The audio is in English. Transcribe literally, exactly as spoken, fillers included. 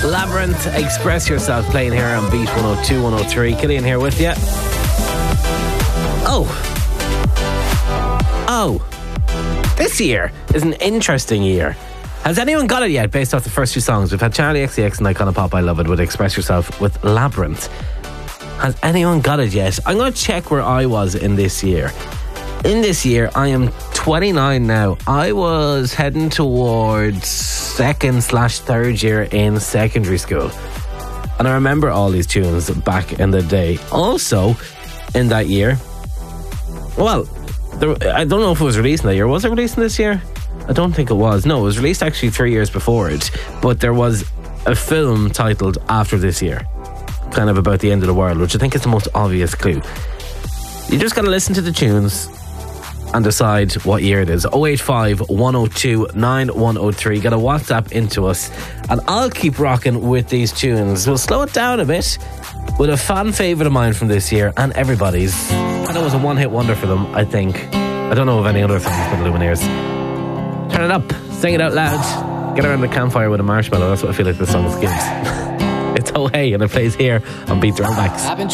Labyrinth, Express Yourself, playing here on Beat one oh two, one oh three. Killian here with you. Oh. Oh. This year is an interesting year. Has anyone got it yet based off the first two songs? We've had Charlie X C X and Icona Pop I Love It with Express Yourself with Labyrinth. Has anyone got it yet? I'm going to check where I was in this year. In this year, I am twenty-nine now. I was heading towards second slash third year in secondary school. And I remember all these tunes back in the day. Also, in that year, well, there, I don't know if it was released in that year. Was it released in this year? I don't think it was. No, it was released actually three years before it. But there was a film titled After This Year, kind of about the end of the world, which I think is the most obvious clue. You just got to listen to the tunes and decide what year it is. oh eight five, one oh two, nine one oh three. Get a WhatsApp into us and I'll keep rocking with these tunes. We'll slow it down a bit with a fan favourite of mine from this year and everybody's. And it was a one-hit wonder for them, I think. I don't know of any other things but the Lumineers. Turn it up, sing it out loud, get around the campfire with a marshmallow. That's what I feel like this song gives. It's Oh Hey, and it plays here on Beat Throwbacks.